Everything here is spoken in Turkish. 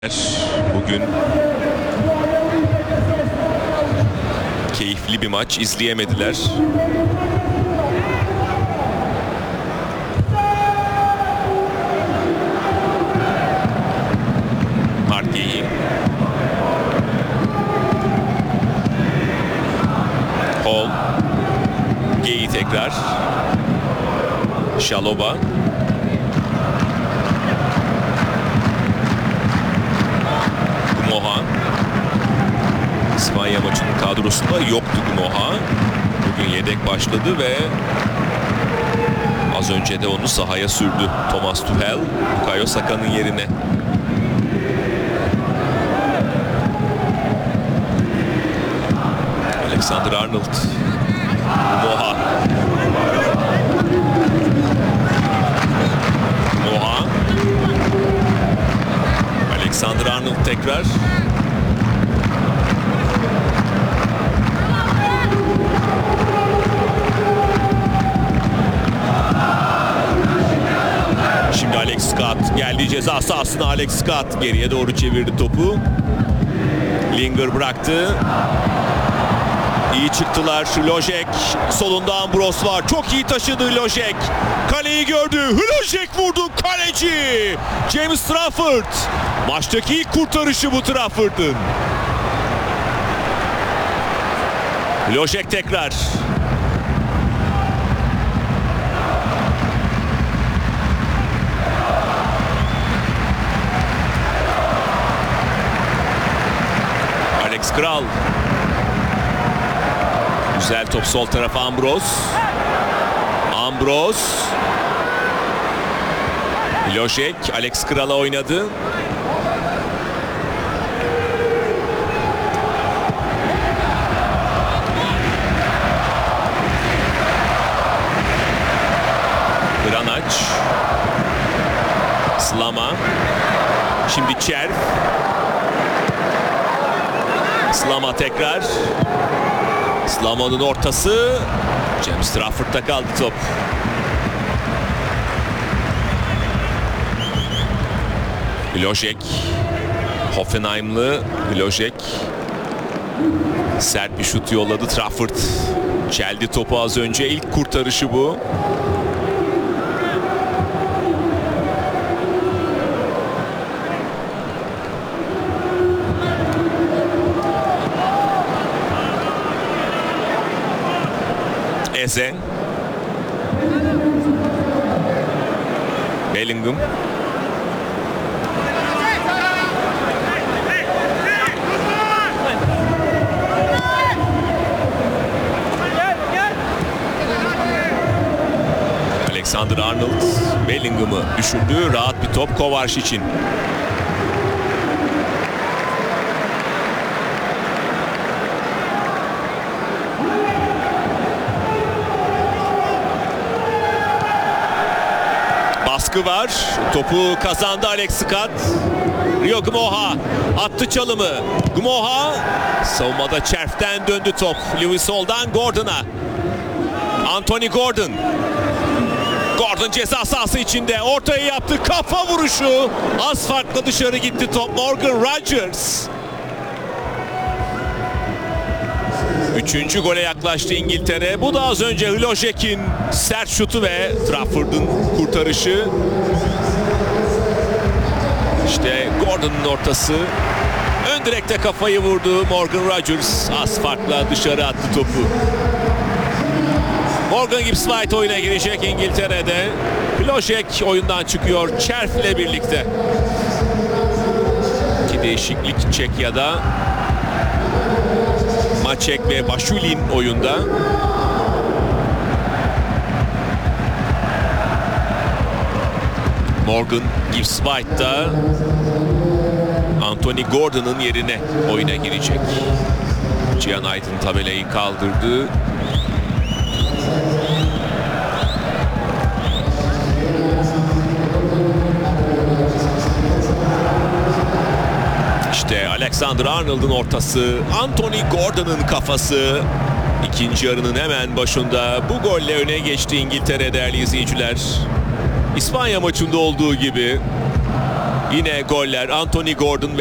Bugün keyifli bir maç izleyemediler. Marquinhos, Hall, Geyi tekrar, Şaloba, Gumoha. İspanya maçının kadrosunda yoktu Gumoha. Bugün yedek başladı ve az önce de onu sahaya sürdü Thomas Tuchel, Bukayo Saka'nın yerine. Alexander-Arnold, Gumoha, Alexander-Arnold tekrar. Şimdi Alex Scott geldi ceza sahasına. Alex Scott geriye doğru çevirdi topu. Linger bıraktı. İyi çıktılar. Hlojek solunda Ambros var. Çok iyi taşıdı Hlojek. Kaleyi gördü. Hlojek vurdu. Kaleci James Trafford. Maçtaki ilk kurtarışı bu Trafford'ın. Hlojek tekrar. Alex Kral. Güzel top sol tarafa Ambros. Ambros. Hlojek Alex Kral'a oynadı. Granac. Slama. Şimdi Çerv. Slama tekrar. Slama'nın ortası. James Trafford'da kaldı top. Hlojek. Hoffenheimlı Hlojek. Sert bir şut yolladı. Trafford çeldi topu az önce. İlk kurtarışı bu. Eze. Bellingham. Alexander-Arnold Bellingham'ı düşürdü. Rahat bir top Kovač için. Baskı var. Topu kazandı Alex Scott. Rio Gumoha attı çalımı. Gumoha savunmada Çerf'ten döndü top. Lewis Hall'dan Gordon'a. Anthony Gordon. Gordon ceza sahası içinde. Ortaya yaptı. Kafa vuruşu. Az farklı dışarı gitti top. Morgan Rogers. Üçüncü gole yaklaştı İngiltere. Bu da az önce Hlojek'in sert şutu ve Trafford'un kurtarışı. İşte Gordon'un ortası. Ön direkte kafayı vurdu Morgan Rogers. Az farkla dışarı attı topu. Morgan Gibbs-White oyuna girecek İngiltere'de. Hlojek oyundan çıkıyor Çerf'le birlikte. İki değişiklik Çekya'da. Maçek ve Bašulin oyunda. Morgan Gibbs-White da Anthony Gordon'ın yerine oyuna girecek. Cihan Aydın tabelayı kaldırdı. İşte Alexander-Arnold'un ortası, Anthony Gordon'ın kafası. İkinci yarının hemen başında bu golle öne geçti İngiltere değerli izleyiciler. İspanya maçında olduğu gibi Yine goller. Anthony Gordon